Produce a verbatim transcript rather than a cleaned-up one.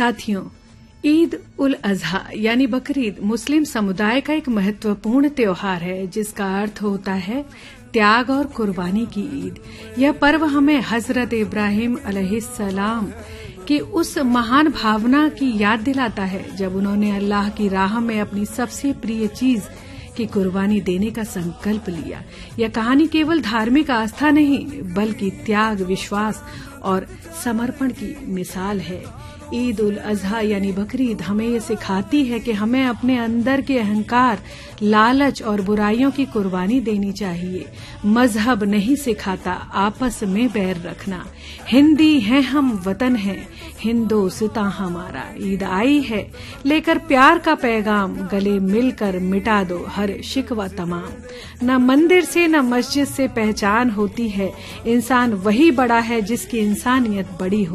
साथियों, ईद उल अजहा यानी बकरीद मुस्लिम समुदाय का एक महत्वपूर्ण त्योहार है जिसका अर्थ होता है त्याग और कुर्बानी की ईद। यह पर्व हमें हजरत इब्राहिम अलैहिस्सलाम की उस महान भावना की याद दिलाता है जब उन्होंने अल्लाह की राह में अपनी सबसे प्रिय चीज की कुर्बानी देने का संकल्प लिया। यह कहानी केवल धार्मिक आस्था नहीं बल्कि त्याग, विश्वास और समर्पण की मिसाल है। ईद उल अजहा यानी बकरीद हमें ये सिखाती है कि हमें अपने अंदर के अहंकार, लालच और बुराइयों की कुर्बानी देनी चाहिए। मजहब नहीं सिखाता आपस में बैर रखना। हिंदी हैं हम, वतन है हिंदोस्तां हमारा। ईद आई है लेकर प्यार का पैगाम, गले मिलकर मिटा दो हर शिकवा तमाम। न मंदिर से न मस्जिद से पहचान होती है, इंसान वही बड़ा है जिसकी इंसानियत बड़ी हो।